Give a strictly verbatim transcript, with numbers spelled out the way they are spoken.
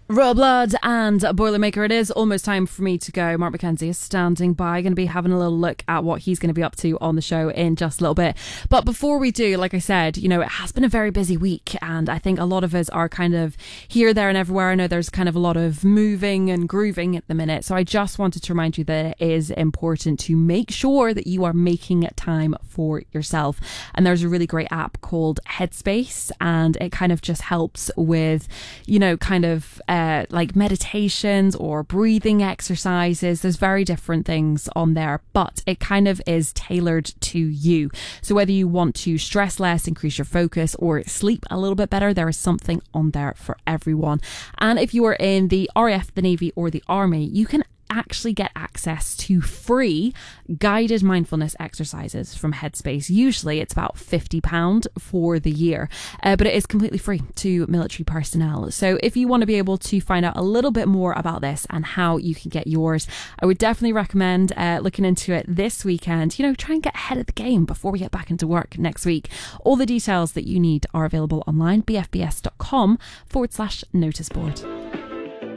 Royal Blood and Boilermaker. It is almost time for me to go. Mark McKenzie is standing by. Going to be having a little look at what he's going to be up to on the show in just a little bit. But before we do, like I said, you know, it has been a very busy week, and I think a lot of us are kind of here, there and everywhere. I know there's kind of a lot of moving and grooving at the minute. So I just wanted to remind you that it is important to make sure that you are making time for yourself. And there's a really great app called Headspace, and it kind of just helps with, you know, kind of uh, like meditations or breathing exercises. There's very different things on there, but it kind of is tailored to you. So whether you want to stress less, increase your focus, or sleep a little bit better, there is something on there for everyone. And if you are in the R A F, the Navy, or the Army, you can actually get access to free guided mindfulness exercises from Headspace. Usually it's about fifty pounds for the year, uh, but it is completely free to military personnel. So if you want to be able to find out a little bit more about this and how you can get yours, I would definitely recommend uh, looking into it this weekend. You know, try and get ahead of the game before we get back into work next week. All the details that you need are available online, bfbs.com forward slash notice board.